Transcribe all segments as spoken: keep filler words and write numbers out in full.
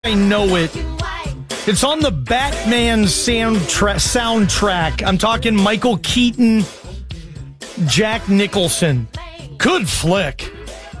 I know it. It's on the Batman soundtra- soundtrack. I'm talking Michael Keaton, Jack Nicholson. Good flick.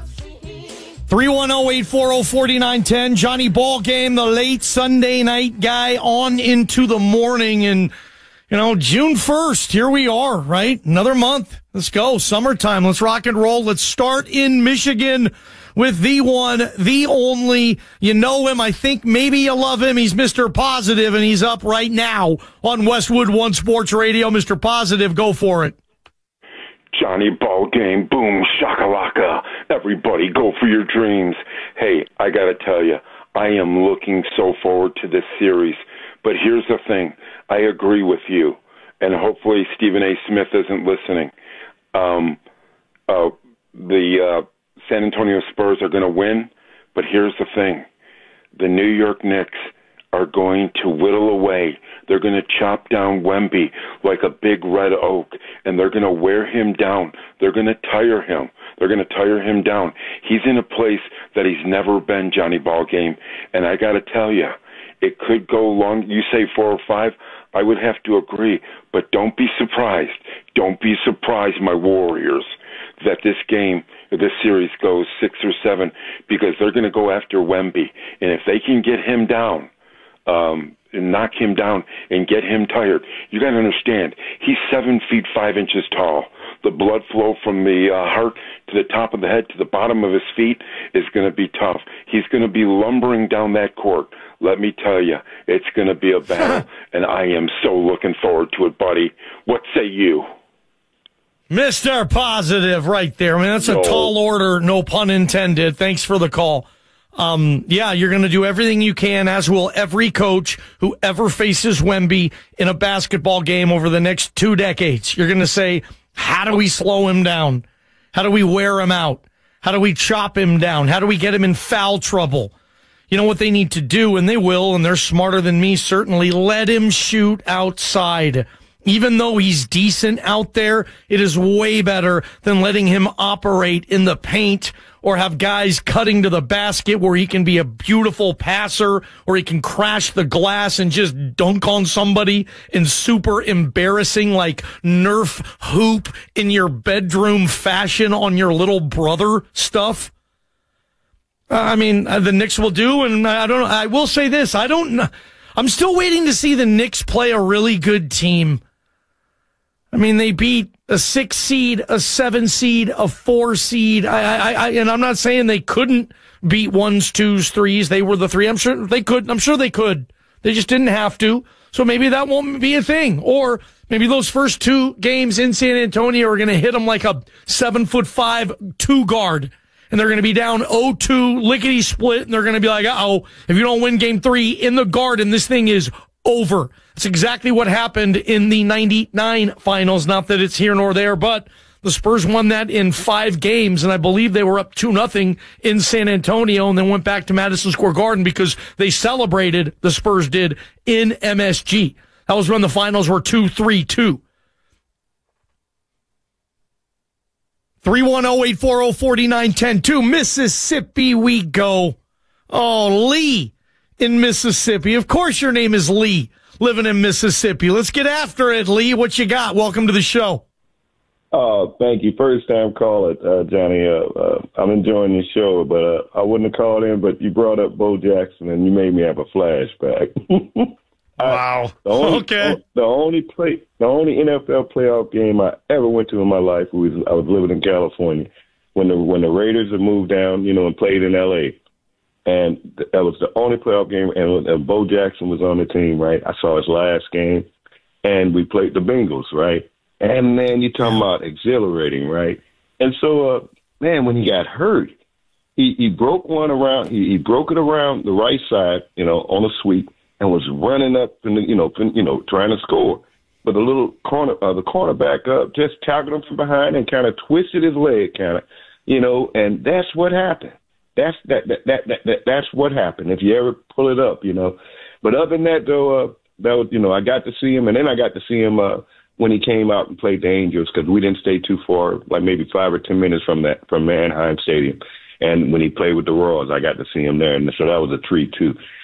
three one zero, eight four zero, four nine one zero. Johnny Ballgame, the late Sunday night guy, on into the morning. And, you know, June first, here we are, right? Another month. Let's go. Summertime. Let's rock and roll. Let's start in Michigan with the one, the only. You know him. I think maybe you love him. He's Mister Positive, and he's up right now on Westwood One Sports Radio. Mister Positive, go for it. Johnny Ballgame, boom, shakalaka. Everybody go for your dreams. Hey, I got to tell you, I am looking so forward to this series. But here's the thing. I agree with you, and hopefully Stephen A. Smith isn't listening. Um, uh, the uh, San Antonio Spurs are going to win, but here's the thing. The New York Knicks are going to whittle away. They're going to chop down Wemby like a big red oak, and they're going to wear him down. They're going to tire him. They're going to tire him down. He's in a place that he's never been, Johnny Ballgame, and I got to tell you, it could go long. You say four or five, I would have to agree, but don't be surprised. Don't be surprised, my Warriors, that this game, this series goes six or seven, because they're going to go after Wemby, and if they can get him down, um, and knock him down and get him tired, you got to understand, he's seven feet five inches tall. The blood flow from the uh, heart to the top of the head to the bottom of his feet is going to be tough. He's going to be lumbering down that court. Let me tell you, it's going to be a battle, and I am so looking forward to it, buddy. What say you? Mister Positive right there. I mean, that's a no. tall order, no pun intended. Thanks for the call. Um, yeah, you're going to do everything you can, as will every coach who ever faces Wemby in a basketball game over the next two decades. You're going to say, how do we slow him down? How do we wear him out? How do we chop him down? How do we get him in foul trouble? You know what they need to do, and they will, and they're smarter than me, certainly. Let him shoot outside. Even though he's decent out there, it is way better than letting him operate in the paint or have guys cutting to the basket where he can be a beautiful passer or he can crash the glass and just dunk on somebody in super embarrassing, like, Nerf hoop in your bedroom fashion on your little brother stuff. I mean, the Knicks will do, and I don't know. I will say this. I don't know. I'm still waiting to see the Knicks play a really good team. I mean, they beat a six seed, a seven seed, a four seed. I, I, I, and I'm not saying they couldn't beat ones, twos, threes. They were the three. I'm sure they could. I'm sure they could. They just didn't have to. So maybe that won't be a thing. Or maybe those first two games in San Antonio are going to hit them like a seven foot five two guard. And they're going to be down oh two, lickety split, and they're going to be like, uh-oh, if you don't win game three in the Garden, this thing is over. That's exactly what happened in the ninety-nine finals. Not that it's here nor there, but the Spurs won that in five games, and I believe they were up two nothing in San Antonio, and then went back to Madison Square Garden because they celebrated, the Spurs did, in M S G. That was when the finals were two three two. three one zero, eight four zero, four nine one zero. To Mississippi we go. Oh, Lee in Mississippi. Of course your name is Lee, living in Mississippi. Let's get after it, Lee. What you got? Welcome to the show. Oh, thank you. First time caller, uh, Johnny. Uh, uh, I'm enjoying the show, but uh, I wouldn't have called in, but you brought up Bo Jackson, and you made me have a flashback. Wow. I, the only, okay. The only play, the only N F L playoff game I ever went to in my life was I was living in California when the when the Raiders had moved down, you know, and played in L A. And that was the only playoff game, and, and Bo Jackson was on the team, right? I saw his last game, and we played the Bengals, right? And man, you're talking about exhilarating, right? And so, uh, man, when he got hurt, he, he broke one around. He, he broke it around the right side, you know, on a sweep, and was running up and you know, you know, trying to score. But the little corner, uh, the cornerback up, just tackled him from behind and kind of twisted his leg, kind of, you know, and that's what happened. That's that, that that that that that's what happened. If you ever pull it up, you know. But other than that, though, uh, that was, you know, I got to see him, and then I got to see him uh, when he came out and played the Angels, because we didn't stay too far, like maybe five or ten minutes from that from Manheim Stadium. And when he played with the Royals, I got to see him there, and so that was a treat too.